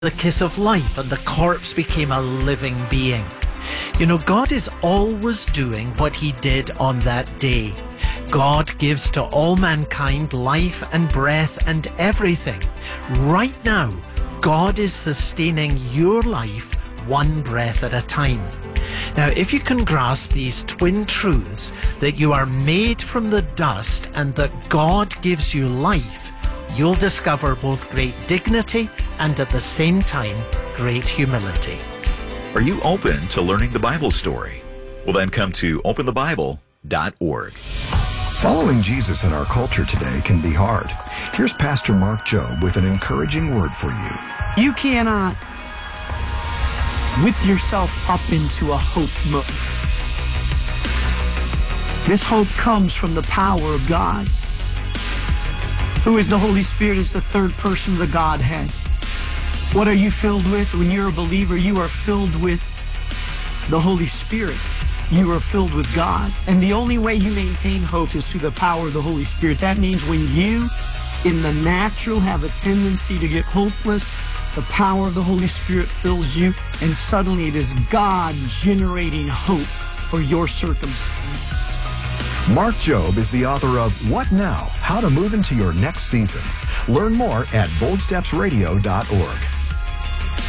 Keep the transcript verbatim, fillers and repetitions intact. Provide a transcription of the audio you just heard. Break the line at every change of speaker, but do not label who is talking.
the kiss of life, and the corpse became a living being. You know, God is always doing what he did on that day. God gives to all mankind life and breath and everything. Right now, God is sustaining your life one breath at a time. Now, if you can grasp these twin truths, that you are made from the dust and that God gives you life, you'll discover both great dignity and at the same time, great humility.
Are you open to learning the Bible story? Well, then come to open the bible dot org.
Following Jesus in our culture today can be hard. Here's Pastor Mark Jobe with an encouraging word for you.
You cannot whip yourself up into a hope mode. This hope comes from the power of God. Who is the Holy Spirit? Is the third person of the Godhead. What are you filled with? When you're a believer, you are filled with the Holy Spirit. You are filled with God. And the only way you maintain hope is through the power of the Holy Spirit. That means when you, in the natural, have a tendency to get hopeless, the power of the Holy Spirit fills you, and suddenly it is God generating hope for your circumstances.
Mark Jobe is the author of What Now? How to Move into Your Next Season. Learn more at bold steps radio dot org.